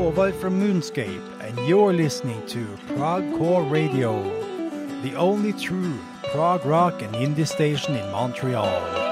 Håvard from Moonscape, and you're listening to Prog Core Radio, the only true prog rock and indie station in Montreal.